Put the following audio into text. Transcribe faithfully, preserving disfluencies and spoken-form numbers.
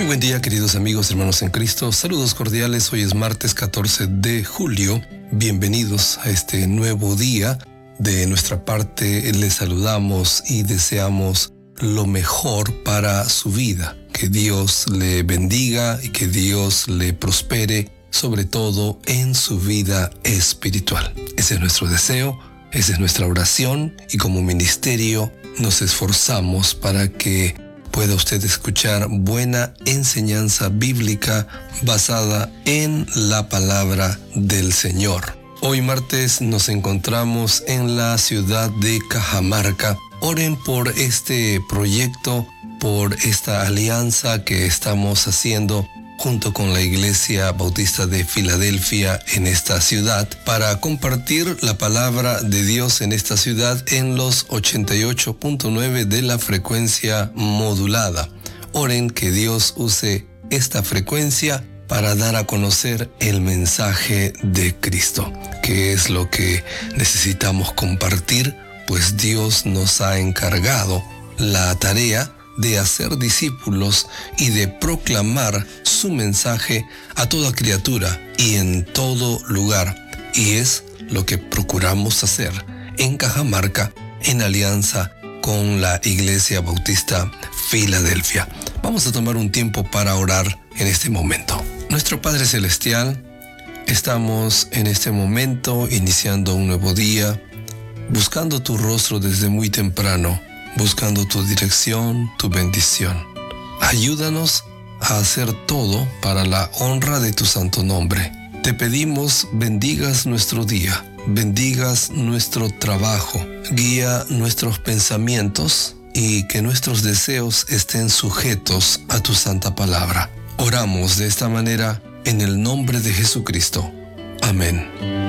buen día, queridos amigos, hermanos en Cristo. Saludos cordiales. Hoy es martes catorce de julio. Bienvenidos a este nuevo día. De nuestra parte, les saludamos y deseamos lo mejor para su vida. Que Dios le bendiga y que Dios le prospere, sobre todo en su vida espiritual. Ese es nuestro deseo, esa es nuestra oración, y como ministerio nos esforzamos para que pueda usted escuchar buena enseñanza bíblica basada en la palabra del Señor. Hoy martes nos encontramos en la ciudad de Cajamarca. Oren por este proyecto, por esta alianza que estamos haciendo junto con la Iglesia Bautista de Filadelfia en esta ciudad, para compartir la palabra de Dios en esta ciudad en los ochenta y ocho punto nueve de la frecuencia modulada. Oren que Dios use esta frecuencia para dar a conocer el mensaje de Cristo, que es lo que necesitamos compartir, pues Dios nos ha encargado la tarea de hacer discípulos y de proclamar su mensaje a toda criatura y en todo lugar. Y es lo que procuramos hacer en Cajamarca, en alianza con la Iglesia Bautista Filadelfia. Vamos a tomar un tiempo para orar en este momento. Nuestro Padre Celestial, estamos en este momento iniciando un nuevo día, buscando tu rostro desde muy temprano, buscando tu dirección, tu bendición. Ayúdanos a hacer todo para la honra de tu santo nombre. Te pedimos bendigas nuestro día, bendigas nuestro trabajo, guía nuestros pensamientos y que nuestros deseos estén sujetos a tu santa palabra. Oramos de esta manera en el nombre de Jesucristo. Amén.